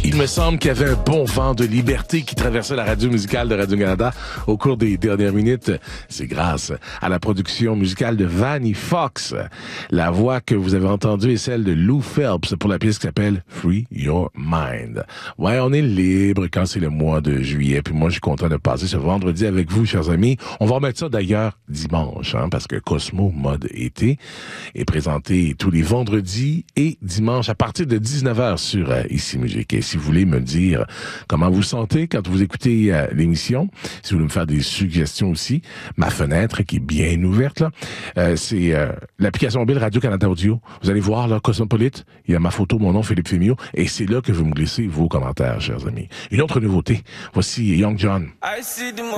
Il me semble qu'il y avait un bon vent de liberté qui traversait la radio musicale de Radio-Canada au cours des dernières minutes. C'est grâce à la production musicale de Vanny Fox. La voix que vous avez entendue est celle de Lou Phelps pour la pièce qui s'appelle Free Your Mind. Ouais, on est libre quand c'est le mois de juillet. Puis moi, je suis content de passer ce vendredi avec vous, chers amis. On va remettre ça d'ailleurs dimanche, parce que Cosmo Mode Été est présenté tous les vendredis et dimanches à partir de 19h sur Ici Musique. Et si vous voulez me dire comment vous sentez quand vous écoutez l'émission, si vous voulez me faire des suggestions aussi, ma fenêtre qui est bien ouverte, là, c'est l'application mobile Radio-Canada Audio. Vous allez voir, là, Cosmopolite, il y a ma photo, mon nom, Philippe Fémio, et c'est là que vous me glissez vos commentaires, chers amis. Une autre nouveauté, voici Young John.